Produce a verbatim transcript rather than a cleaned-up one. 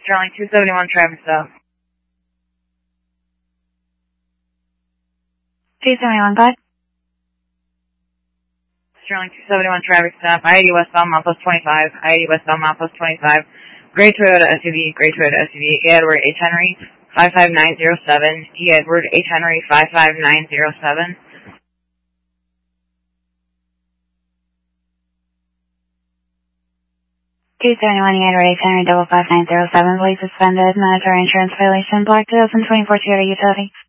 Sterling two seventy-one traffic stop. two seventy-one, bud. Sterling two seventy-one traffic stop. I eighty westbound milepost twenty-five. I eighty westbound milepost twenty-five. Gray Toyota S U V. Gray Toyota S U V. E. Edward H. Henry five five nine zero seven. E. Edward H. Henry five five nine zero seven. two seventy-one, E. Edward H. Henry double five nine zero seven. Please suspended. Mandatory insurance violation. Black two thousand twenty-four Toyota Utility.